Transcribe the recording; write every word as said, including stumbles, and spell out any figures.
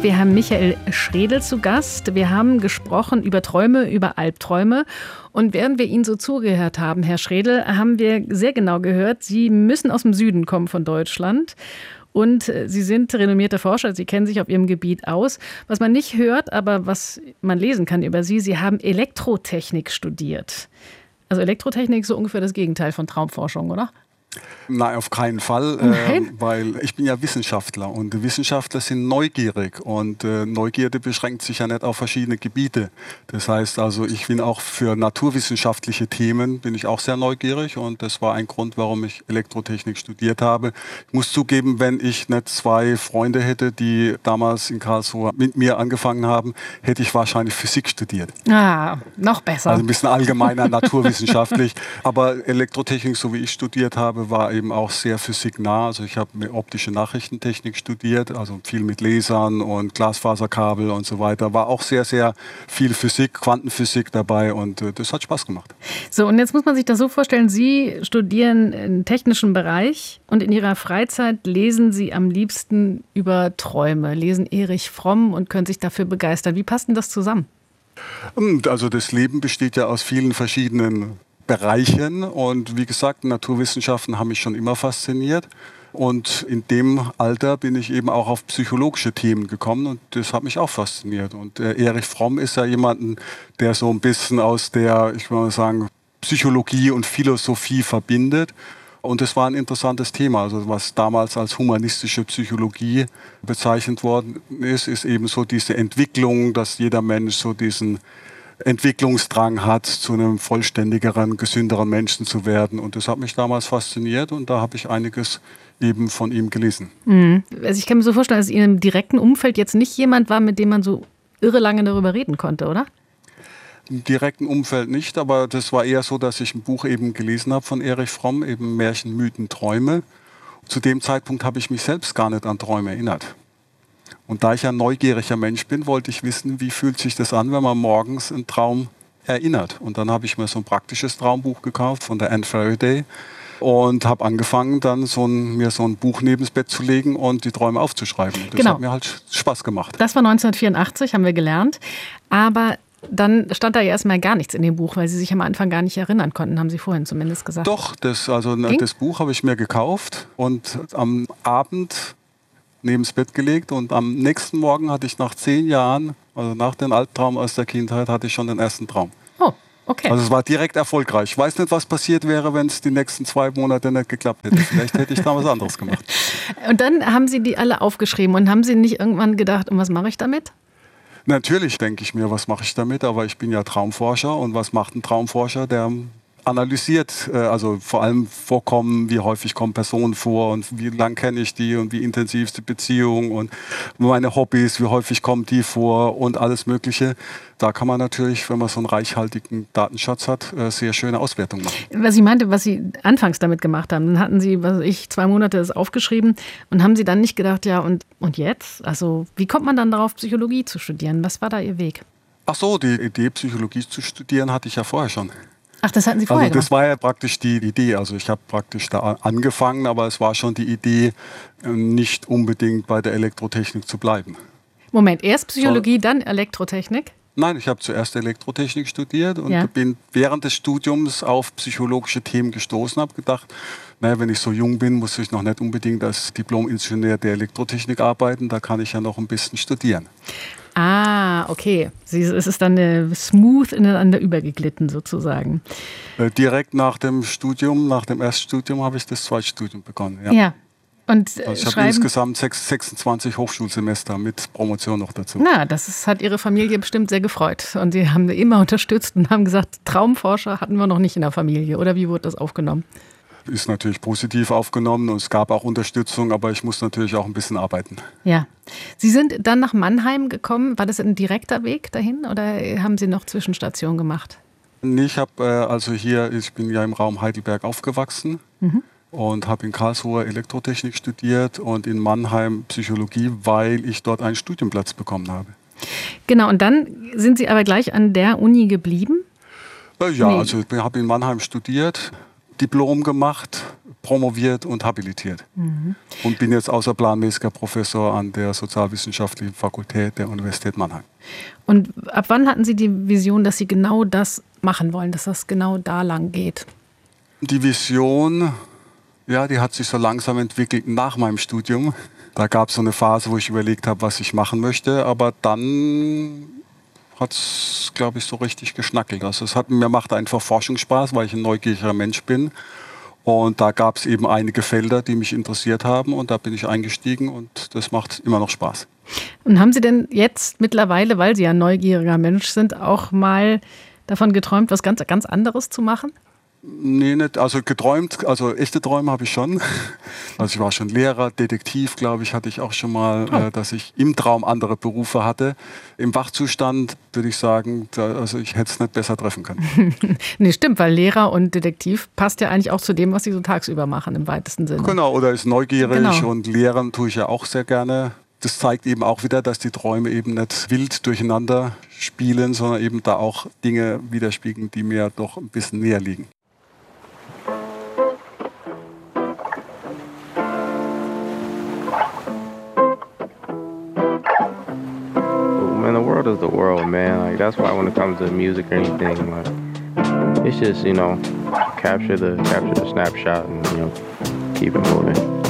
Wir haben Michael Schredl zu Gast. Wir haben gesprochen über Träume, über Albträume. Und während wir Ihnen so zugehört haben, Herr Schredl, haben wir sehr genau gehört, Sie müssen aus dem Süden kommen von Deutschland. Und Sie sind renommierter Forscher, Sie kennen sich auf Ihrem Gebiet aus. Was man nicht hört, aber was man lesen kann über Sie, Sie haben Elektrotechnik studiert. Also Elektrotechnik ist so ungefähr das Gegenteil von Traumforschung, oder? Nein, auf keinen Fall, äh, weil ich bin ja Wissenschaftler und Wissenschaftler sind neugierig und äh, Neugierde beschränkt sich ja nicht auf verschiedene Gebiete. Das heißt also, ich bin auch für naturwissenschaftliche Themen bin ich auch sehr neugierig und das war ein Grund, warum ich Elektrotechnik studiert habe. Ich muss zugeben, wenn ich nicht zwei Freunde hätte, die damals in Karlsruhe mit mir angefangen haben, hätte ich wahrscheinlich Physik studiert. Ah, noch besser. Also ein bisschen allgemeiner, naturwissenschaftlich. Aber Elektrotechnik, so wie ich studiert habe, war eben auch sehr physiknah. Also ich habe optische Nachrichtentechnik studiert, also viel mit Lasern und Glasfaserkabel und so weiter. War auch sehr, sehr viel Physik, Quantenphysik dabei und äh, das hat Spaß gemacht. So, und jetzt muss man sich das so vorstellen, Sie studieren im technischen Bereich und in Ihrer Freizeit lesen Sie am liebsten über Träume, lesen Erich Fromm und können sich dafür begeistern. Wie passt denn das zusammen? Also das Leben besteht ja aus vielen verschiedenen Bereichen und wie gesagt, Naturwissenschaften haben mich schon immer fasziniert und in dem Alter bin ich eben auch auf psychologische Themen gekommen und das hat mich auch fasziniert und äh, Erich Fromm ist ja jemanden, der so ein bisschen aus der, ich würde mal sagen, Psychologie und Philosophie verbindet. Und das war ein interessantes Thema. Also was damals als humanistische Psychologie bezeichnet worden ist, ist eben so diese Entwicklung, dass jeder Mensch so diesen Entwicklungsdrang hat, zu einem vollständigeren, gesünderen Menschen zu werden. Und das hat mich damals fasziniert und da habe ich einiges eben von ihm gelesen. Mhm. Also ich kann mir so vorstellen, dass in Ihrem direkten Umfeld jetzt nicht jemand war, mit dem man so irre lange darüber reden konnte, oder? Im direkten Umfeld nicht, aber das war eher so, dass ich ein Buch eben gelesen habe von Erich Fromm, eben Märchen, Mythen, Träume. Zu dem Zeitpunkt habe ich mich selbst gar nicht an Träume erinnert. Und da ich ein neugieriger Mensch bin, wollte ich wissen, wie fühlt sich das an, wenn man morgens einen Traum erinnert. Und dann habe ich mir so ein praktisches Traumbuch gekauft von der Anne Faraday und habe angefangen, dann so ein, mir so ein Buch neben das Bett zu legen und die Träume aufzuschreiben. Das genau. hat mir halt Spaß gemacht. Das war neunzehnhundertvierundachtzig, haben wir gelernt. Aber dann stand da ja erstmal gar nichts in dem Buch, weil Sie sich am Anfang gar nicht erinnern konnten, haben Sie vorhin zumindest gesagt. Doch, das, also Ging? das Buch habe ich mir gekauft und am Abend neben das Bett gelegt und am nächsten Morgen hatte ich nach zehn Jahren, also nach dem Albtraum aus der Kindheit, hatte ich schon den ersten Traum. Oh, okay. Also es war direkt erfolgreich. Ich weiß nicht, was passiert wäre, wenn es die nächsten zwei Monate nicht geklappt hätte. Vielleicht hätte ich da was anderes gemacht. Und dann haben Sie die alle aufgeschrieben und haben Sie nicht irgendwann gedacht, und was mache ich damit? Natürlich denke ich mir, was mache ich damit, aber ich bin ja Traumforscher und was macht ein Traumforscher, der analysiert, also vor allem Vorkommen, wie häufig kommen Personen vor und wie lang kenne ich die und wie intensiv ist die Beziehung und meine Hobbys, wie häufig kommen die vor und alles Mögliche. Da kann man natürlich, wenn man so einen reichhaltigen Datenschatz hat, sehr schöne Auswertungen machen. Was ich meinte, was Sie anfangs damit gemacht haben, dann hatten Sie, was weiß ich, zwei Monate das aufgeschrieben und haben Sie dann nicht gedacht, ja und, und jetzt? Also wie kommt man dann darauf, Psychologie zu studieren? Was war da Ihr Weg? Ach so, die Idee, Psychologie zu studieren, hatte ich ja vorher schon. Ach, das hatten Sie vorher Also das gemacht. war ja praktisch die Idee. Also ich habe praktisch da angefangen, aber es war schon die Idee, nicht unbedingt bei der Elektrotechnik zu bleiben. Moment, erst Psychologie, so, dann Elektrotechnik? Nein, ich habe zuerst Elektrotechnik studiert und ja. bin während des Studiums auf psychologische Themen gestoßen, habe gedacht, naja, wenn ich so jung bin, muss ich noch nicht unbedingt als Diplom-Ingenieur der Elektrotechnik arbeiten, da kann ich ja noch ein bisschen studieren. Ah, okay. Sie, es ist dann äh, smooth ineinander übergeglitten sozusagen. Äh, direkt nach dem Studium, nach dem Erststudium habe ich das Zweitstudium begonnen. Ja. ja. Und, äh, also ich habe insgesamt sechsundzwanzig Hochschulsemester mit Promotion noch dazu. Na, das ist, hat Ihre Familie bestimmt sehr gefreut. Und Sie haben immer unterstützt und haben gesagt, Traumforscher hatten wir noch nicht in der Familie. Oder wie wurde das aufgenommen? Ist natürlich positiv aufgenommen und es gab auch Unterstützung, aber ich muss natürlich auch ein bisschen arbeiten. Ja. Sie sind dann nach Mannheim gekommen. War das ein direkter Weg dahin oder haben Sie noch Zwischenstationen gemacht? Ich habe äh, also hier, ich bin ja im Raum Heidelberg aufgewachsen mhm. und habe in Karlsruhe Elektrotechnik studiert und in Mannheim Psychologie, weil ich dort einen Studienplatz bekommen habe. Genau, und dann sind Sie aber gleich an der Uni geblieben? Äh, ja, nee. also ich habe in Mannheim studiert. Diplom gemacht, promoviert und habilitiert. Mhm. Und bin jetzt außerplanmäßiger Professor an der Sozialwissenschaftlichen Fakultät der Universität Mannheim. Und ab wann hatten Sie die Vision, dass Sie genau das machen wollen, dass das genau da lang geht? Die Vision, ja, die hat sich so langsam entwickelt nach meinem Studium. Da gab es so eine Phase, wo ich überlegt habe, was ich machen möchte. Aber dann hat es, glaube ich, so richtig geschnackelt. Also es hat, mir macht einfach Forschung Spaß, weil ich ein neugieriger Mensch bin. Und da gab es eben einige Felder, die mich interessiert haben. Und da bin ich eingestiegen und das macht immer noch Spaß. Und haben Sie denn jetzt mittlerweile, weil Sie ja ein neugieriger Mensch sind, auch mal davon geträumt, was ganz, ganz anderes zu machen? Nee, nicht. Also geträumt, also echte Träume habe ich schon. Also ich war schon Lehrer, Detektiv, glaube ich, hatte ich auch schon mal, oh. äh, dass ich im Traum andere Berufe hatte. Im Wachzustand würde ich sagen, da, also ich hätte es nicht besser treffen können. Nee, stimmt, weil Lehrer und Detektiv passt ja eigentlich auch zu dem, was Sie so tagsüber machen, im weitesten Sinne. Genau, oder ist neugierig genau. Und lehren tue ich ja auch sehr gerne. Das zeigt eben auch wieder, dass die Träume eben nicht wild durcheinander spielen, sondern eben da auch Dinge widerspiegeln, die mir doch ein bisschen näher liegen. Man, the world is the world, man. Like that's why when it comes to music or anything, like it's just, you know, capture the capture the snapshot and, you know, keep it moving.